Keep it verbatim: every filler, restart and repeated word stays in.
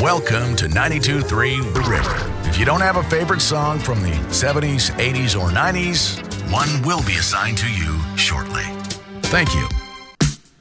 Welcome to ninety-two point three The River. If you don't have a favorite song from the seventies, eighties, or nineties, one will be assigned to you shortly. Thank you.